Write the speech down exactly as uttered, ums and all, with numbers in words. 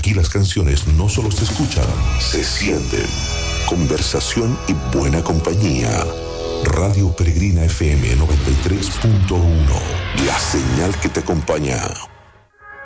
Aquí las canciones no solo se escuchan, se sienten. Conversación y buena compañía. Radio Peregrina F M noventa y tres punto uno. La señal que te acompaña.